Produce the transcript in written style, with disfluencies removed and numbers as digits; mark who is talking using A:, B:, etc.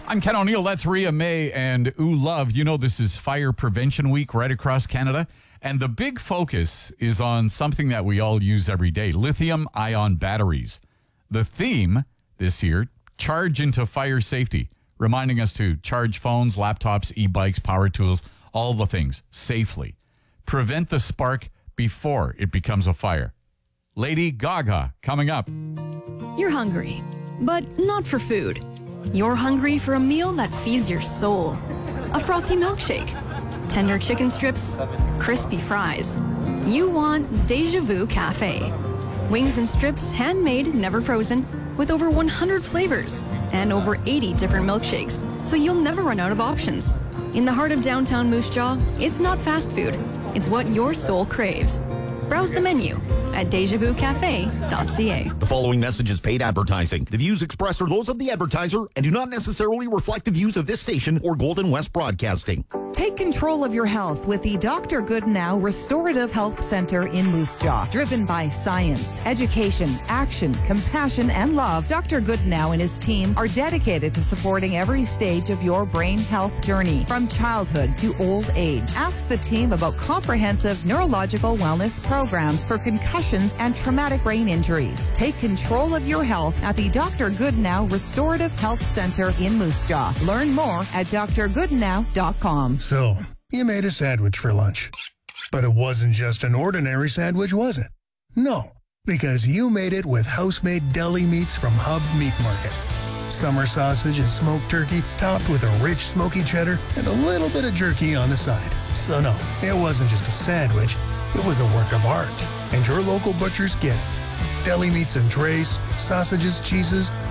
A: I'm Ken O'Neill. That's Rhea May and Ooh Love. You know, this is Fire Prevention Week right across Canada. And the big focus is on something that we all use every day, lithium-ion batteries. The theme this year, charge into fire safety, reminding us to charge phones, laptops, e-bikes, power tools, all the things safely. Prevent the spark before it becomes a fire. Lady Gaga coming up.
B: You're hungry, but not for food. You're hungry for a meal that feeds your soul. A frothy milkshake, tender chicken strips, crispy fries. You want Deja Vu Cafe. Wings and strips, handmade, never frozen, with over 100 flavors and over 80 different milkshakes, so you'll never run out of options. In the heart of downtown Moose Jaw, it's not fast food. It's what your soul craves. Browse the menu at DejaVuCafe.ca.
C: The following message is paid advertising. The views expressed are those of the advertiser and do not necessarily reflect the views of this station or Golden West Broadcasting.
D: Take control of your health with the Dr. Goodnow Restorative Health Center in Moose Jaw. Driven by science, education, action, compassion, and love, Dr. Goodnow and his team are dedicated to supporting every stage of your brain health journey, from childhood to old age. Ask the team about comprehensive neurological wellness programs for concussions and traumatic brain injuries. Take control of your health at the Dr. Goodnow Restorative Health Center in Moose Jaw. Learn more at drgoodnow.com.
E: So, you made a sandwich for lunch. But it wasn't just an ordinary sandwich, was it? No, because you made it with house-made deli meats from Hub Meat Market. Summer sausage and smoked turkey topped with a rich smoky cheddar and a little bit of jerky on the side. So no, it wasn't just a sandwich, it was a work of art. And your local butchers get it. Deli meats and trays, sausages, cheeses,